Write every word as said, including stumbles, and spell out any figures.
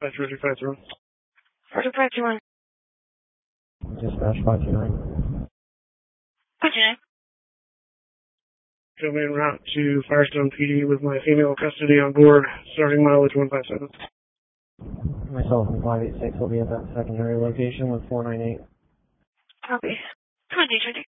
five three five zero. four two five two one. Dispatch five two nine. five two nine. Coming en route to Firestone P D with my female custody on board, starting mileage one five seven. Myself and five eight six will be at that secondary location with four nine eight. Copy. twenty, twenty.